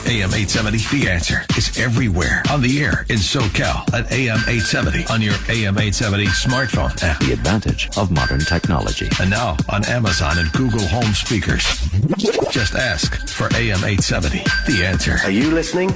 AM 870, The Answer is everywhere on the air in SoCal at AM 870 on your AM 870 smartphone app. The advantage of modern technology. And now on Amazon and Google Home speakers. Just ask for AM 870, The Answer. Are you listening?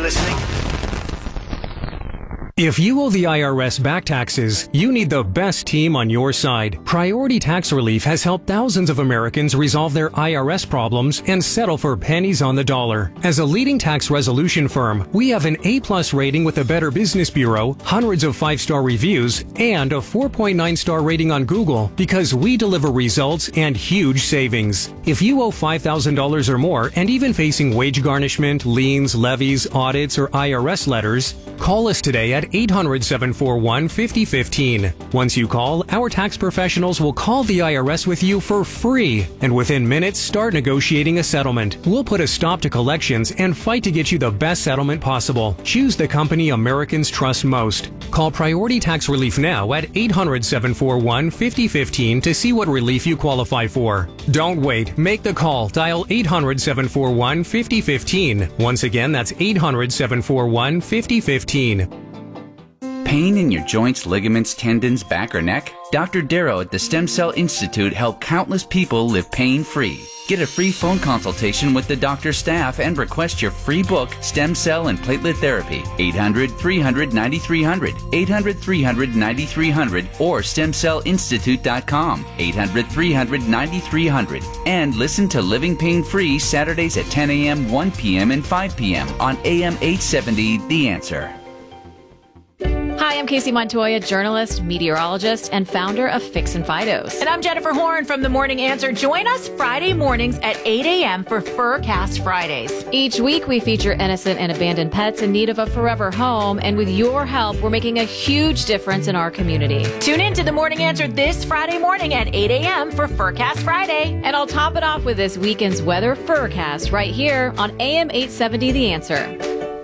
If you owe the IRS back taxes, you need the best team on your side. Priority Tax Relief has helped thousands of Americans resolve their IRS problems and settle for pennies on the dollar. As a leading tax resolution firm, we have an A+ rating with the Better Business Bureau, hundreds of 5-star reviews, and a 4.9-star rating on Google because we deliver results and huge savings. If you owe $5,000 or more and even facing wage garnishment, liens, levies, audits, or IRS letters, call us today at 800-741-5015. Once you call, our tax professionals will call the IRS with you for free, and within minutes start negotiating a settlement. We'll put a stop to collections and fight to get you the best settlement possible. Choose the company Americans trust most. Call Priority Tax Relief now at 800-741-5015 to see what relief you qualify for. Don't wait. Make the call. Dial 800-741-5015. Once again, that's 800-741-5015. Pain in your joints, ligaments, tendons, back, or neck? Dr. Darrow at the Stem Cell Institute helped countless people live pain-free. Get a free phone consultation with the doctor's staff and request your free book, Stem Cell and Platelet Therapy. 800-300-9300, 800-300-9300, or stemcellinstitute.com, 800-300-9300. And listen to Living Pain Free Saturdays at 10 a.m., 1 p.m., and 5 p.m. on AM 870, The Answer. Hi, I'm Casey Montoya, journalist, meteorologist, and founder of Fixin' Fidos. And I'm Jennifer Horn from The Morning Answer. Join us Friday mornings at 8 a.m. for Furcast Fridays. Each week, we feature innocent and abandoned pets in need of a forever home, and with your help, we're making a huge difference in our community. Tune in to The Morning Answer this Friday morning at 8 a.m. for Furcast Friday. And I'll top it off with this weekend's weather Furcast right here on AM 870 The Answer.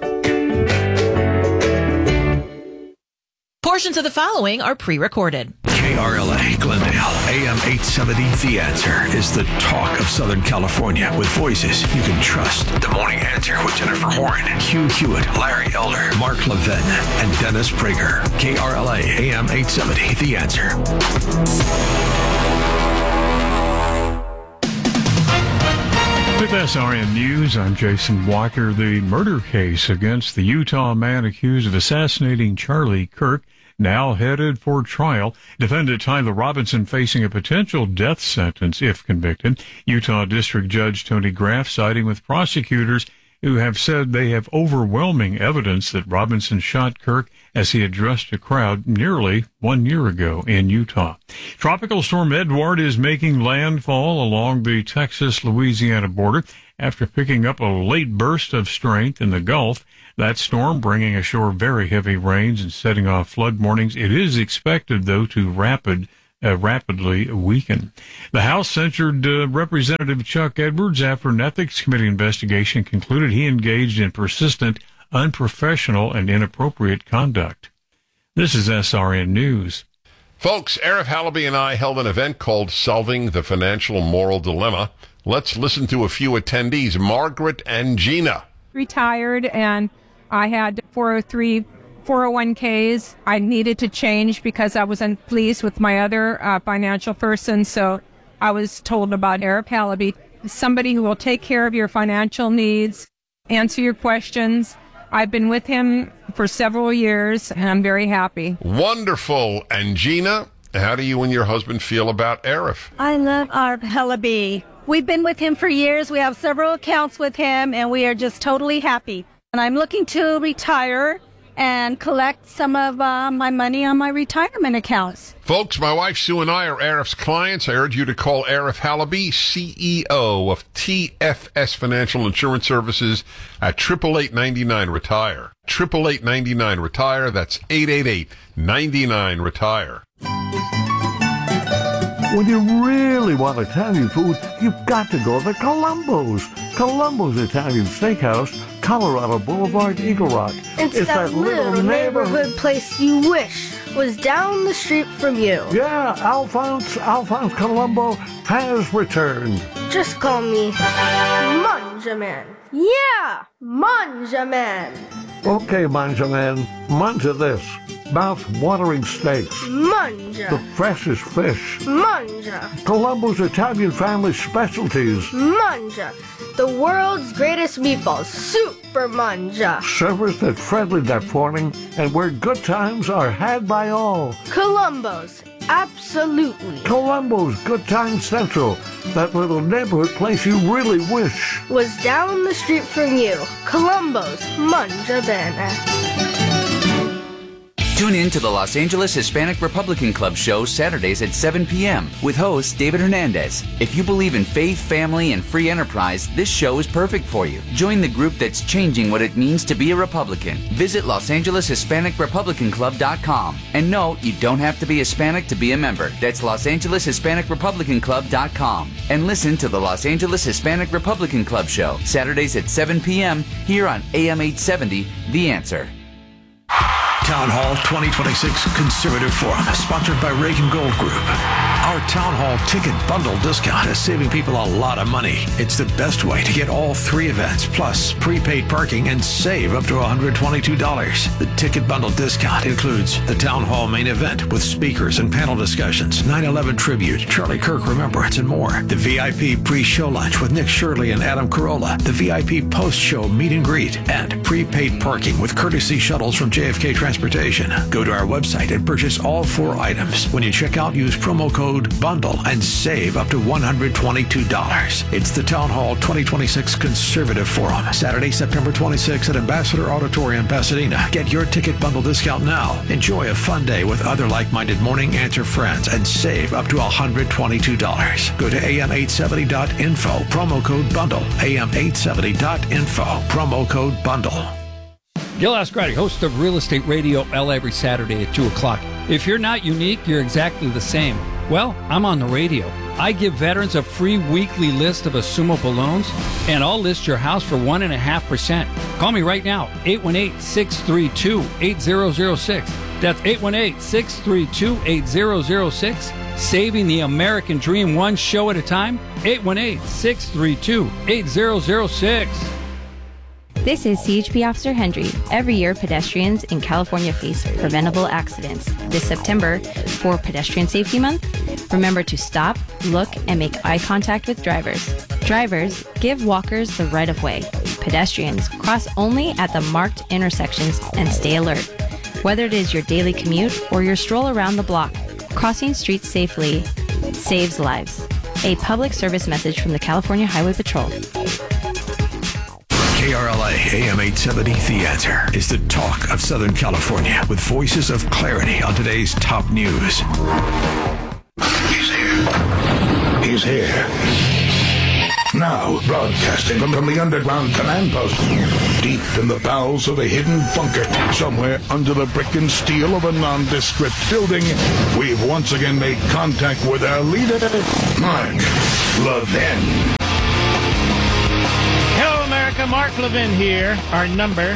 Portions of the following are pre-recorded. KRLA Glendale, AM 870, The Answer is the talk of Southern California with voices you can trust. The Morning Answer with Jennifer Horn, Hugh Hewitt, Larry Elder, Mark Levin, and Dennis Prager. KRLA, AM 870, The Answer. With SRN News, I'm Jason Walker. The murder case against the Utah man accused of assassinating Charlie Kirk now headed for trial. Defendant Tyler Robinson facing a potential death sentence if convicted. Utah District Judge Tony Graff siding with prosecutors who have said they have overwhelming evidence that Robinson shot Kirk as he addressed a crowd nearly 1 year ago in Utah. Tropical Storm Edward is making landfall along the Texas-Louisiana border after picking up a late burst of strength in the Gulf. That storm bringing ashore very heavy rains and setting off flood warnings. It is expected, though, to rapidly weaken. The House censured Representative Chuck Edwards after an Ethics Committee investigation concluded he engaged in persistent, unprofessional, and inappropriate conduct. This is SRN News. Folks, Arif Halaby and I held an event called Solving the Financial Moral Dilemma. Let's listen to a few attendees, Margaret and Gina. Retired, and I had 401ks. I needed to change because I wasn't pleased with my other financial person. So I was told about Arif Halaby, somebody who will take care of your financial needs, answer your questions. I've been with him for several years, and I'm very happy. Wonderful. And Gina, how do you and your husband feel about Arif? I love Arif Halaby. We've been with him for years. We have several accounts with him, and we are just totally happy. And I'm looking to retire and collect some of my money on my retirement accounts. Folks, my wife Sue and I are Arif's clients. I urge you to call Arif Halaby, CEO of TFS Financial Insurance Services at 888-99-RETIRE. 888-99-RETIRE. That's 888-99-RETIRE. When you really want Italian food, you've got to go to Columbo's. Columbo's Italian Steakhouse, Colorado Boulevard, Eagle Rock. It's that little neighborhood place you wish was down the street from you. Yeah, Alphonse Columbo has returned. Just call me Manjaman. Yeah, Manja Man. Okay, Manja Man, manja this. Mouth-watering steaks. Manja. The freshest fish. Manja. Colombo's Italian family specialties. Manja. The world's greatest meatballs. Super Manja. Servers that friendly that morning and where good times are had by all. Colombo's. Absolutely. Colombo's Good Time Central. That little neighborhood place you really wish was down the street from you. Colombo's Manja Bene. Tune in to the Los Angeles Hispanic Republican Club show Saturdays at 7 p.m. with host David Hernandez. If you believe in faith, family, and free enterprise, this show is perfect for you. Join the group that's changing what it means to be a Republican. Visit LosAngelesHispanicRepublicanClub.com. And no, you don't have to be Hispanic to be a member. That's LosAngelesHispanicRepublicanClub.com. And listen to the Los Angeles Hispanic Republican Club show Saturdays at 7 p.m. here on AM 870, The Answer. Town Hall 2026 Conservative Forum, sponsored by Reagan Gold Group. Our Town Hall ticket bundle discount is saving people a lot of money. It's the best way to get all three events, plus prepaid parking, and save up to $122. The ticket bundle discount includes the Town Hall main event with speakers and panel discussions, 9/11 tribute, Charlie Kirk Remembrance, and more. The VIP pre-show lunch with Nick Shirley and Adam Carolla, the VIP post-show meet and greet, and prepaid parking with courtesy shuttles from JFK Transportation. Go to our website and purchase all 4 items. When you check out, use promo code BUNDLE and save up to $122. It's the Town Hall 2026 Conservative Forum, Saturday, September 26th at Ambassador Auditorium, Pasadena. Get your ticket bundle discount now. Enjoy a fun day with other like-minded Morning Answer friends and save up to $122. Go to am870.info, promo code BUNDLE, am870.info, promo code BUNDLE. Gil Ascardi, host of Real Estate Radio L every Saturday at 2 o'clock. If you're not unique, you're exactly the same. Well, I'm on the radio. I give veterans a free weekly list of assumable loans, and I'll list your house for 1.5%. Call me right now, 818-632-8006. That's 818-632-8006. Saving the American dream one show at a time, 818-632-8006. This is CHP Officer Hendry. Every year, pedestrians in California face preventable accidents. This September, for Pedestrian Safety Month, remember to stop, look, and make eye contact with drivers. Drivers, give walkers the right of way. Pedestrians, cross only at the marked intersections and stay alert. Whether it is your daily commute or your stroll around the block, crossing streets safely saves lives. A public service message from the California Highway Patrol. KRLA AM 870 The Answer is the talk of Southern California with voices of clarity on today's top news. He's here. He's here. Now, broadcasting from the underground command post, deep in the bowels of a hidden bunker, somewhere under the brick and steel of a nondescript building, we've once again made contact with our leader, Mark Levin. Hello, America. Mark Levin here. Our number,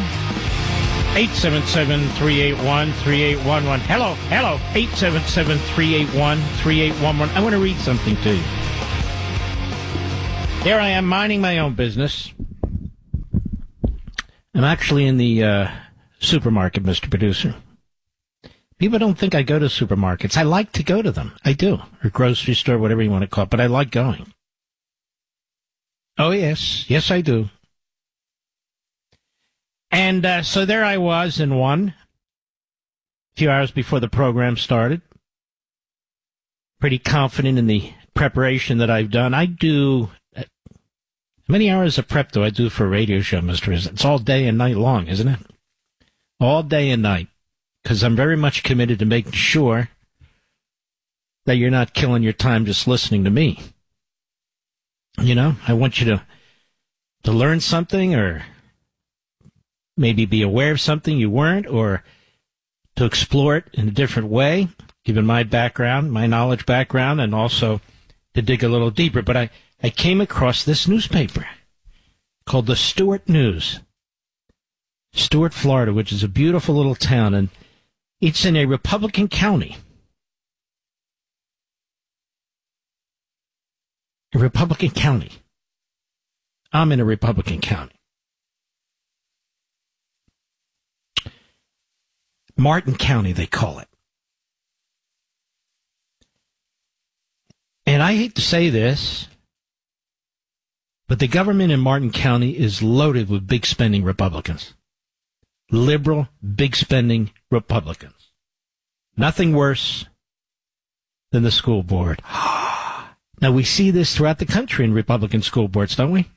877-381-3811. Hello, 877-381-3811. I want to read something to you. Here I am minding my own business. I'm actually in the supermarket, Mr. Producer. People don't think I go to supermarkets. I like to go to them. I do. Or grocery store, whatever you want to call it. But I like going. Oh, yes. Yes, I do. And so there I was in one, a few hours before the program started. Pretty confident in the preparation that I've done. I do... How many hours of prep do I do for a radio show, Mr. It's all day and night long, isn't it? All day and night. Because I'm very much committed to making sure that you're not killing your time just listening to me. You know, I want you to learn something, or maybe be aware of something you weren't, or to explore it in a different way, given my background, my knowledge background, and also to dig a little deeper. But I came across this newspaper called the Stuart News. Stuart, Florida, which is a beautiful little town, and it's in a Republican county. A Republican county. I'm in a Republican county. Martin County, they call it. And I hate to say this, but the government in Martin County is loaded with big spending Republicans. Liberal, big spending Republicans. Nothing worse than the school board. Now, we see this throughout the country in Republican school boards, don't we?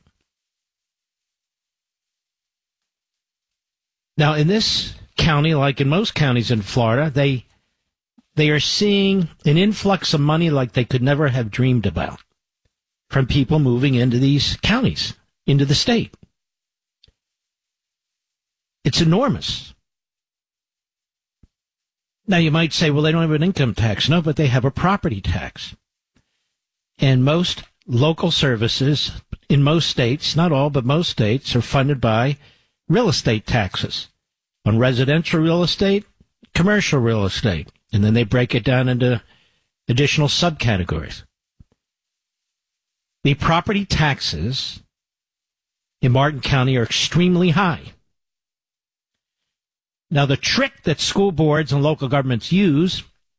Now, in this county, like in most counties in Florida, they are seeing an influx of money like they could never have dreamed about from people moving into these counties, into the state. It's enormous. Now, you might say, well, they don't have an income tax. No, but they have a property tax. And most local services in most states, not all, but most states, are funded by real estate taxes on residential real estate, commercial real estate. And then they break it down into additional subcategories. The property taxes in Martin County are extremely high. Now, the trick that school boards and local governments use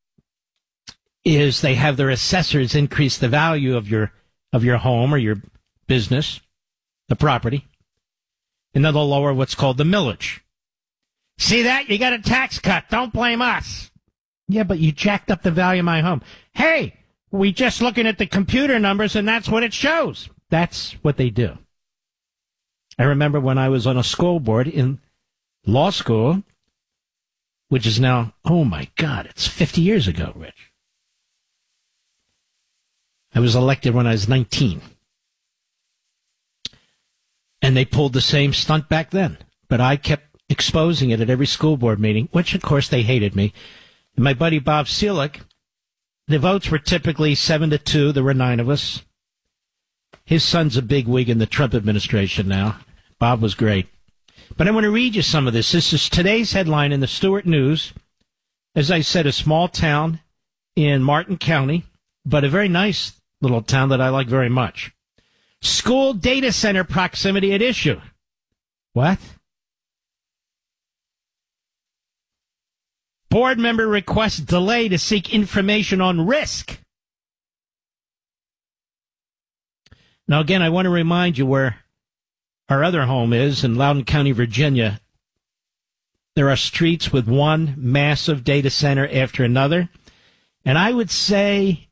is they have their assessors increase the value of your home or your business, the property, and then they'll lower what's called the millage. See that? You got a tax cut. Don't blame us. Yeah, but you jacked up the value of my home. Hey, we just looking at the computer numbers, and that's what it shows. That's what they do. I remember when I was on a school board in law school, which is now, oh my God, it's 50 years ago, Rich. I was elected when I was 19. And they pulled the same stunt back then. But I kept exposing it at every school board meeting, which, of course, they hated me. And my buddy Bob Seelig, the votes were typically 7-2. There were 9 of us. His son's a big wig in the Trump administration now. Bob was great. But I want to read you some of this. This is today's headline in the Stewart News. As I said, a small town in Martin County, but a very nice little town that I like very much. School data center proximity at issue. What? Board member requests delay to seek information on risk. Now, again, I want to remind you where our other home is in Loudoun County, Virginia. There are streets with one massive data center after another. And I would say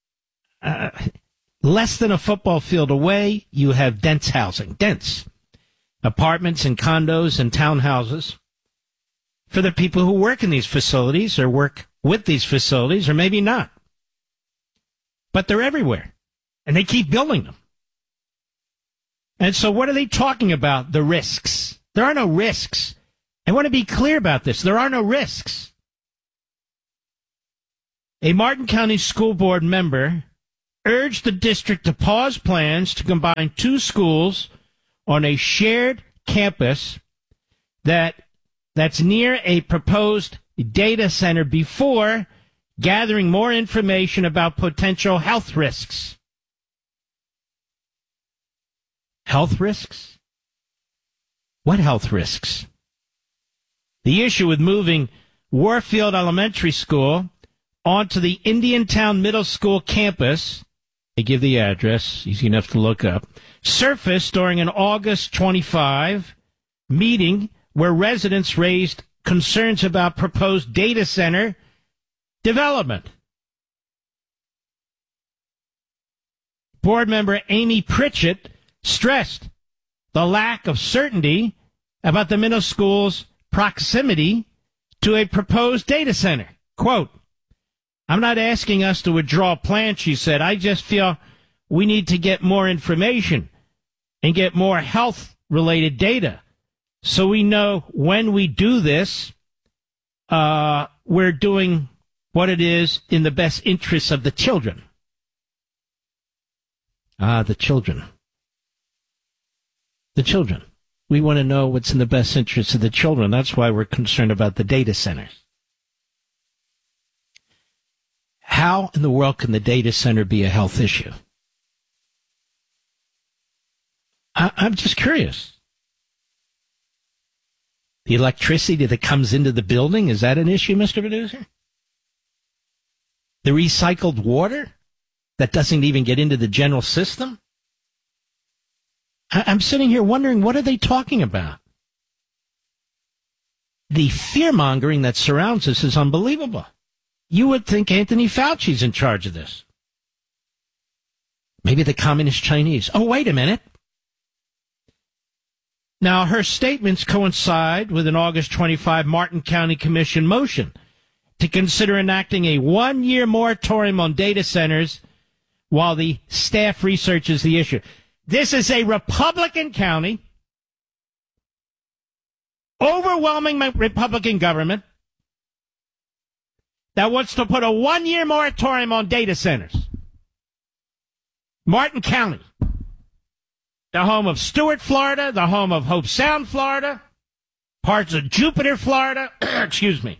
less than a football field away, you have dense housing. Dense. Apartments and condos and townhouses for the people who work in these facilities or work with these facilities, or maybe not. But they're everywhere. And they keep building them. And so what are they talking about? The risks. There are no risks. I want to be clear about this. There are no risks. A Martin County School Board member urged the district to pause plans to combine 2 schools on a shared campus that's near a proposed data center before gathering more information about potential health risks. Health risks? What health risks? The issue with moving Warfield Elementary School onto the Indiantown Middle School campus, they give the address, easy enough to look up, surfaced during an August 25 meeting where residents raised concerns about proposed data center development. Board member Amy Pritchett stressed the lack of certainty about the middle school's proximity to a proposed data center. Quote, I'm not asking us to withdraw plans, she said. I just feel we need to get more information and get more health-related data so we know when we do this, we're doing what it is in the best interests of the children. The children. The children. We want to know what's in the best interest of the children. That's why we're concerned about the data centers. How in the world can the data center be a health issue? I'm just curious. The electricity that comes into the building, is that an issue, Mr. Producer? The recycled water that doesn't even get into the general system? I'm sitting here wondering, what are they talking about? The fear-mongering that surrounds us is unbelievable. You would think Anthony Fauci's in charge of this. Maybe the communist Chinese. Oh, wait a minute. Now, her statements coincide with an August 25 Martin County Commission motion to consider enacting a one-year moratorium on data centers while the staff researches the issue. This is a Republican county, overwhelming Republican government that wants to put a one-year moratorium on data centers. Martin County, the home of Stuart, Florida, the home of Hope Sound, Florida, parts of Jupiter, Florida, excuse me.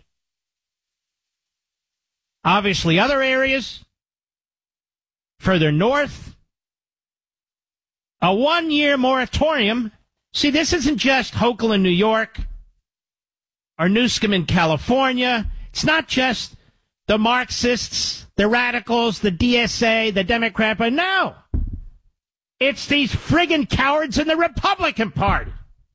Obviously other areas further north. A one-year moratorium. See, this isn't just Hochul in New York or Newscomb in California. It's not just the Marxists, the radicals, the DSA, the Democrat, but no. It's these friggin' cowards in the Republican Party.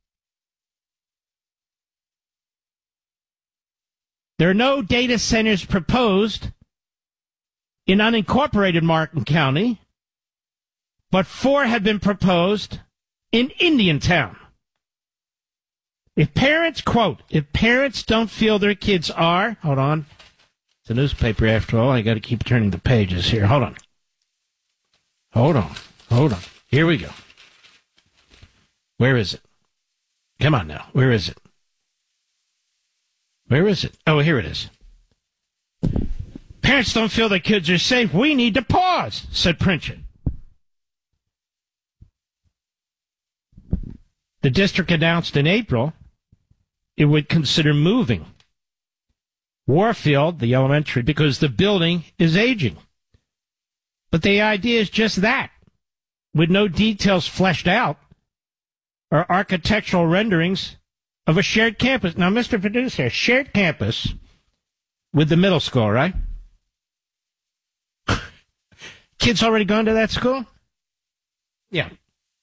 There are no data centers proposed in unincorporated Martin County, but 4 have been proposed in Indiantown. If parents, quote, if parents don't feel their kids are, hold on, it's a newspaper after all, I got to keep turning the pages here, hold on. Here we go. Where is it? Come on now, where is it? Oh, here it is. Parents don't feel their kids are safe. We need to pause, said Pritchett. The district announced in April it would consider moving Warfield, the elementary, because the building is aging. But the idea is just that, with no details fleshed out or architectural renderings of a shared campus. Now, Mr. Producer, shared campus with the middle school, right? Kids already gone to that school? Yeah.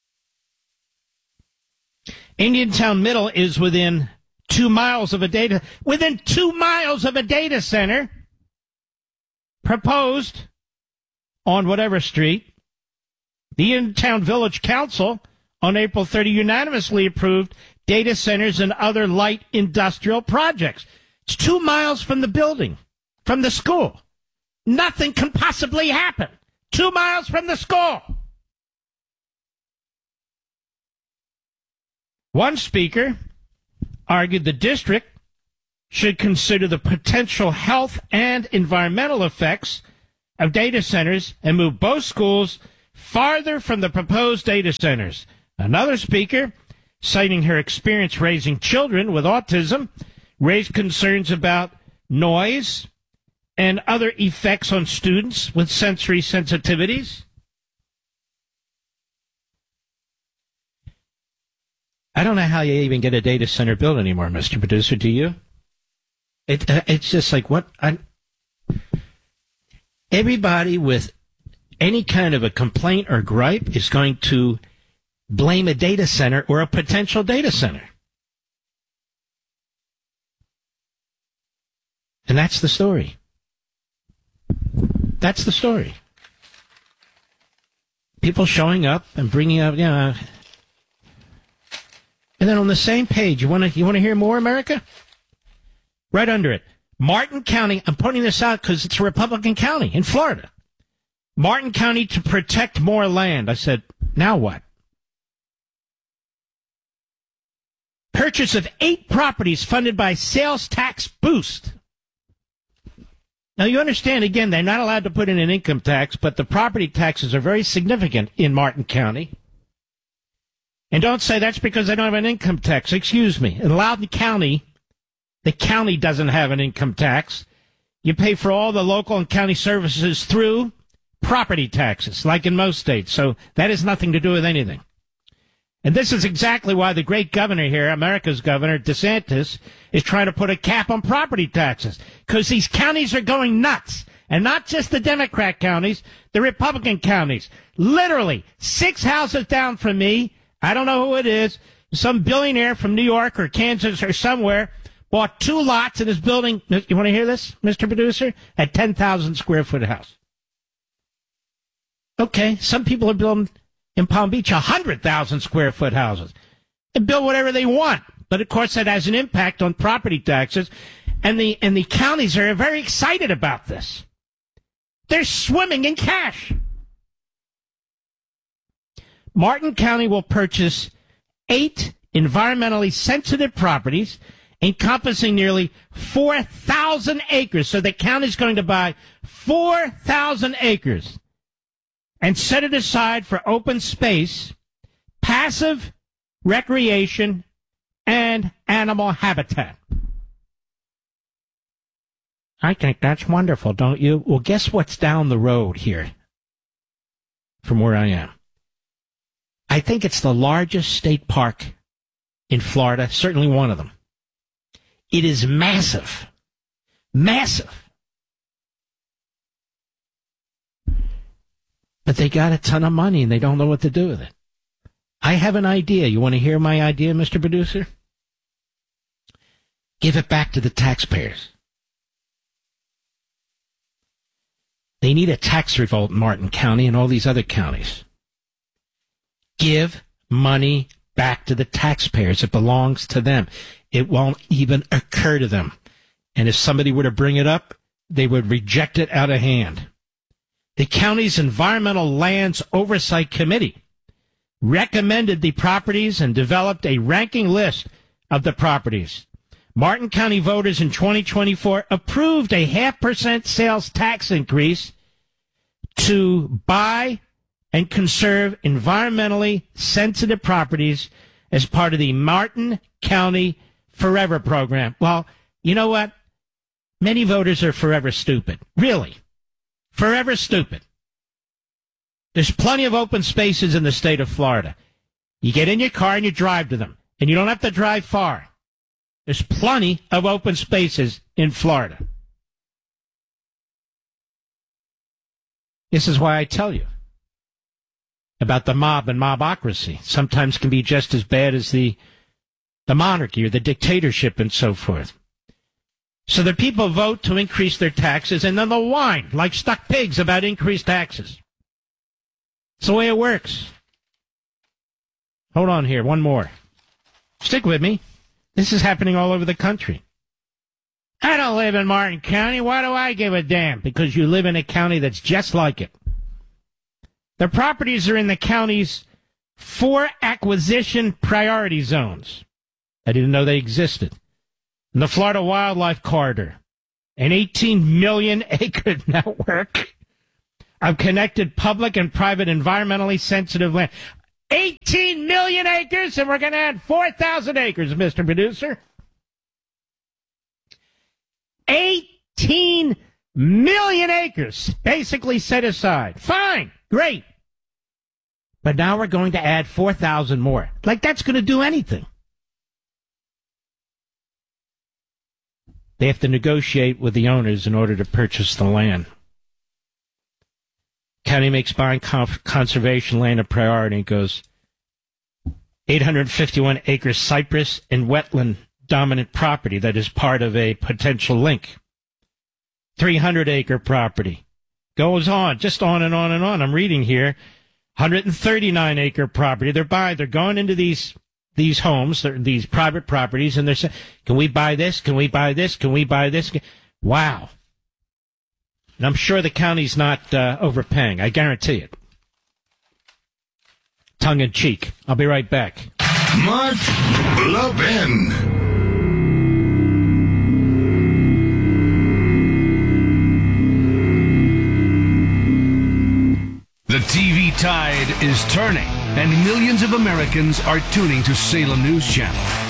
Indiantown Middle is within 2 miles of a data center proposed on whatever street. The Indiantown Village Council on April 30 unanimously approved data centers and other light industrial projects. It's 2 miles from the building, from the school. Nothing can possibly happen. 2 miles from the school. One speaker argued the district should consider the potential health and environmental effects of data centers and move both schools farther from the proposed data centers. Another speaker, citing her experience raising children with autism, raised concerns about noise and other effects on students with sensory sensitivities. I don't know how you even get a data center built anymore, Mr. Producer, do you? It's just like, what? Everybody with any kind of a complaint or gripe is going to blame a data center or a potential data center. And that's the story. That's the story. People showing up and bringing up, and then on the same page, you want to hear more, America? Right under it, Martin County. I'm pointing this out because it's a Republican county in Florida. Martin County to protect more land. I said, now what? Purchase of 8 properties funded by sales tax boost. Now, you understand, again, they're not allowed to put in an income tax, but the property taxes are very significant in Martin County. And don't say that's because they don't have an income tax. Excuse me. In Loudoun County, the county doesn't have an income tax. You pay for all the local and county services through property taxes, like in most states. So that has nothing to do with anything. And this is exactly why the great governor here, America's governor, DeSantis, is trying to put a cap on property taxes. Because these counties are going nuts. And not just the Democrat counties, the Republican counties. Literally, 6 houses down from me, I don't know who it is, some billionaire from New York or Kansas or somewhere, bought 2 lots and is building, you want to hear this, Mr. Producer? A 10,000 square foot house. Okay, some people are building in Palm Beach 100,000 square foot houses. They build whatever they want. But of course that has an impact on property taxes. And the counties are very excited about this. They're swimming in cash. Martin County will purchase 8 environmentally sensitive properties encompassing nearly 4,000 acres. So the county's going to buy 4,000 acres and set it aside for open space, passive recreation, and animal habitat. I think that's wonderful, don't you? Well, guess what's down the road here from where I am? I think it's the largest state park in Florida, certainly one of them. It is massive. Massive. But they got a ton of money and they don't know what to do with it. I have an idea. You want to hear my idea, Mr. Producer? Give it back to the taxpayers. They need a tax revolt in Martin County and all these other counties. Give money back to the taxpayers. It belongs to them. It won't even occur to them. And if somebody were to bring it up, they would reject it out of hand. The county's Environmental Lands Oversight Committee recommended the properties and developed a ranking list of the properties. Martin County voters in 2024 approved a 0.5% sales tax increase to buy and conserve environmentally sensitive properties as part of the Martin County Forever program. Well, you know what? Many voters are forever stupid. Really. Forever stupid. There's plenty of open spaces in the state of Florida. You get in your car and you drive to them. And you don't have to drive far. There's plenty of open spaces in Florida. This is why I tell you about the mob and mobocracy. Sometimes can be just as bad as the monarchy or the dictatorship and so forth. So the people vote to increase their taxes, and then they'll whine like stuck pigs about increased taxes. It's the way it works. Hold on here, one more. Stick with me. This is happening all over the country. I don't live in Martin County. Why do I give a damn? Because you live in a county that's just like it. The properties are in the county's 4 acquisition priority zones. I didn't know they existed. In the Florida Wildlife Corridor, an 18 million acre network of connected public and private environmentally sensitive land. 18 million acres, and we're going to add 4,000 acres, Mr. Producer. 18 million acres basically set aside. Fine, great. But now we're going to add 4,000 more. Like that's going to do anything. They have to negotiate with the owners in order to purchase the land. County makes buying conservation land a priority and goes 851 acre cypress and wetland dominant property that is part of a potential link. 300 acre property. Goes on, just on and on and on. I'm reading here. 139 acre property. They're going into these homes, these private properties, and they're saying, can we buy this? Can we buy this? Can we buy this? Wow. And I'm sure the county's not overpaying. I guarantee it. Tongue in cheek. I'll be right back. Mark Levin. The TV tide is turning, and millions of Americans are tuning to Salem News Channel.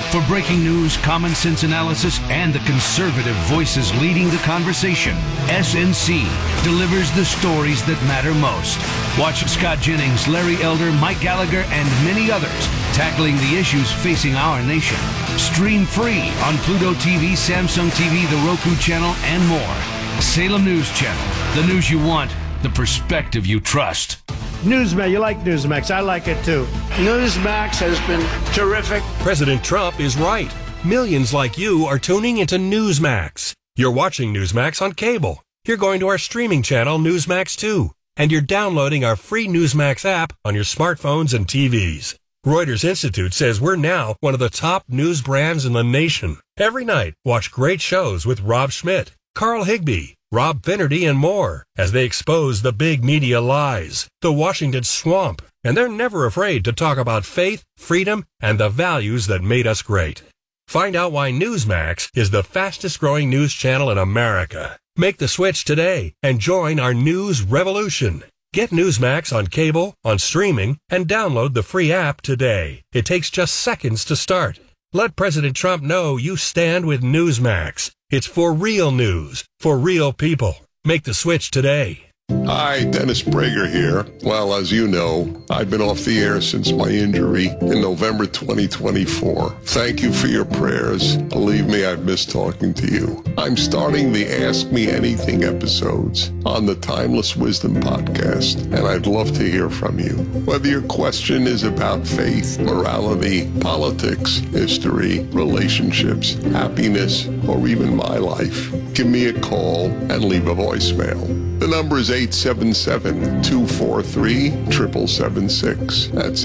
For breaking news, common sense analysis, and the conservative voices leading the conversation, SNC delivers the stories that matter most. Watch Scott Jennings, Larry Elder, Mike Gallagher, and many others tackling the issues facing our nation. Stream free on Pluto TV, Samsung TV, the Roku channel, and more. Salem News Channel. The news you want, the perspective you trust. Newsmax, you like Newsmax. I like it too. Newsmax has been terrific. President Trump is right. Millions like you are tuning into Newsmax. You're watching Newsmax on cable. You're going to our streaming channel, Newsmax 2. And you're downloading our free Newsmax app on your smartphones and TVs. Reuters Institute says we're now one of the top news brands in the nation. Every night, watch great shows with Rob Schmidt, Carl Higbie, Rob Finnerty, and more as they expose the big media lies, the Washington swamp, and they're never afraid to talk about faith, freedom, and the values that made us great. Find out why Newsmax is the fastest growing news channel in America. Make the switch today and join our news revolution. Get Newsmax on cable, on streaming, and download the free app today. It takes just seconds to start. Let President Trump know you stand with Newsmax. It's for real news, for real people. Make the switch today. Hi, Dennis Prager here. Well, as you know, I've been off the air since my injury in November 2024. Thank you for your prayers. Believe me, I've missed talking to you. I'm starting the Ask Me Anything episodes on the Timeless Wisdom podcast, and I'd love to hear from you. Whether your question is about faith, morality, politics, history, relationships, happiness, or even my life, give me a call and leave a voicemail. The number is 877-243-7776. That's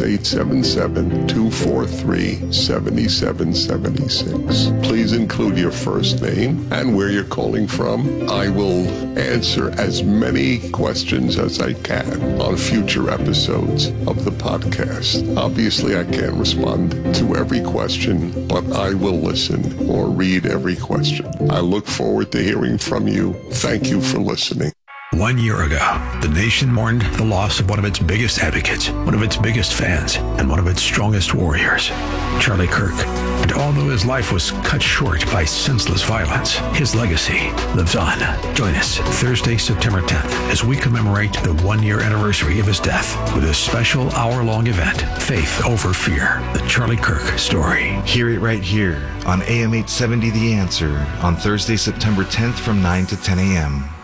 877-243-7776. Please include your first name and where you're calling from. I will answer as many questions as I can on future episodes of the podcast. Obviously, I can't respond to every question, but I will listen or read every question. I look forward to hearing from you. Thank you for listening. 1 year ago, the nation mourned the loss of one of its biggest advocates, one of its biggest fans, and one of its strongest warriors, Charlie Kirk. And although his life was cut short by senseless violence, his legacy lives on. Join us Thursday, September 10th, as we commemorate the 1 year anniversary of his death with a special hour-long event, Faith Over Fear, the Charlie Kirk story. Hear it right here on AM 870 The Answer on Thursday, September 10th from 9 to 10 a.m.